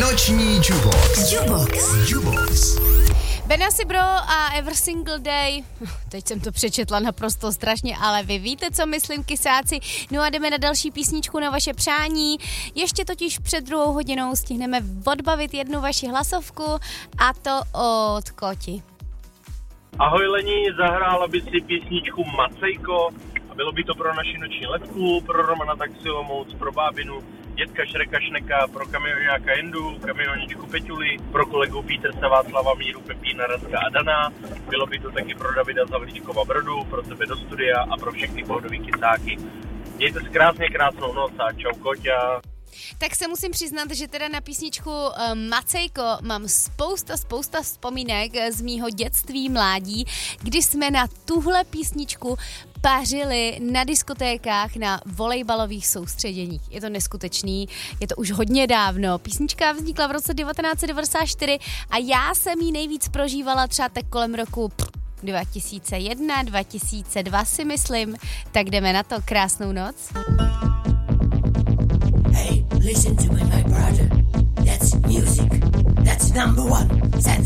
Noční Jubox. Benassi Bro a Every Single Day. Teď jsem to přečetla naprosto strašně, ale vy víte, co myslím, kysáci. No a jdeme na další písničku na vaše přání. Ještě totiž před 2 hodinou stihneme odbavit jednu vaši hlasovku, a to od Koti. Ahoj Lení, zahrála by si písničku Macejko a bylo by to pro naši noční letku, pro Romana Taxiomouc, pro bábinu, dětka Šreka Šneka, pro kamionáka Jendu, kamioničku Peťuli, pro kolegu Petersa, Václava, Míru, Pepína, Radka a Dana. Bylo by to taky pro Davida Zavlíčkova Brodu, pro tebe do studia a pro všechny pohodový kysáky. Mějte si krásnou noc a čau Koťa. Tak se musím přiznat, že teda na písničku Macejko mám spousta vzpomínek z mýho dětství, mládí, kdy jsme na tuhle písničku pařili na diskotékách na volejbalových soustředěních. Je to neskutečný, je to už hodně dávno. Písnička vznikla v roce 1994 a já jsem ji nejvíc prožívala třeba tak kolem roku 2001, 2002 si myslím. Tak jdeme na to, krásnou noc. Hey, listen to me, my brother. That's music. That's number one.